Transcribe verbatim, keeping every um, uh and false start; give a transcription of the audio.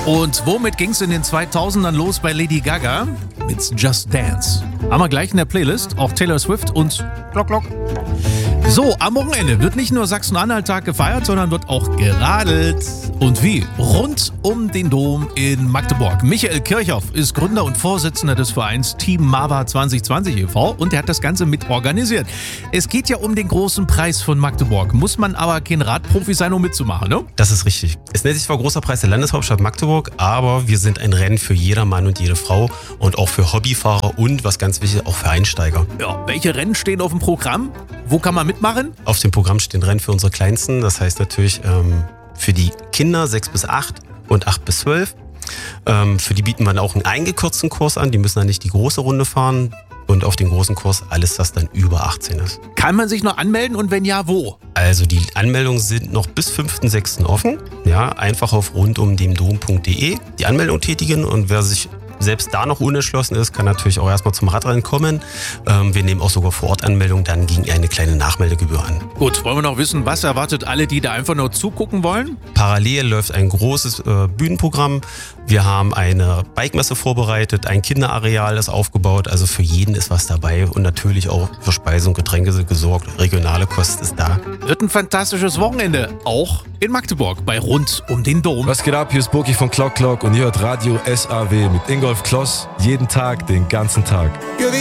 Und womit ging es in den zweitausendern los bei Lady Gaga? Mit Just Dance. Haben wir gleich in der Playlist auch Taylor Swift und Glock Glock. So, am Wochenende wird nicht nur Sachsen-Anhalt-Tag gefeiert, sondern wird auch geradelt. Und wie? Rund um den Dom in Magdeburg. Michael Kirchhoff ist Gründer und Vorsitzender des Vereins Team Mava zwanzig zwanzig e V und er hat das Ganze mit organisiert. Es geht ja um den großen Preis von Magdeburg. Muss man aber kein Radprofi sein, um mitzumachen, ne? Das ist richtig. Es nennt sich zwar Großer Preis der Landeshauptstadt Magdeburg, aber wir sind ein Rennen für jeder Mann und jede Frau und auch für Hobbyfahrer und, was ganz wichtig ist, auch für Einsteiger. Ja, welche Rennen stehen auf dem Programm? Wo kann man mitmachen? Auf dem Programm stehen Rennen für unsere Kleinsten, das heißt natürlich ähm, für die Kinder sechs bis acht und acht bis zwölf. Ähm, für die bieten wir auch einen eingekürzten Kurs an, die müssen dann nicht die große Runde fahren. Und auf den großen Kurs alles, was dann über achtzehn ist. Kann man sich noch anmelden und wenn ja, wo? Also die Anmeldungen sind noch bis fünften sechsten offen. Ja, einfach auf rundumdemdom punkt de die Anmeldung tätigen und wer sich selbst da noch unentschlossen ist, kann natürlich auch erstmal zum Radrennen kommen. Ähm, wir nehmen auch sogar vor Ort Anmeldungen dann gegen eine kleine Nachmeldegebühr an. Gut, wollen wir noch wissen, was erwartet alle, die da einfach nur zugucken wollen? Parallel läuft ein großes äh, Bühnenprogramm. Wir haben eine Bikemesse vorbereitet, ein Kinderareal ist aufgebaut, also für jeden ist was dabei und natürlich auch für Speise und Getränke sind gesorgt. Regionale Kost ist da. Wird ein fantastisches Wochenende, auch in Magdeburg, bei Rund um den Dom. Was geht ab? Hier ist Burki von Clock Clock und ihr hört Radio S A W mit Ingolf Kloss jeden Tag, den ganzen Tag.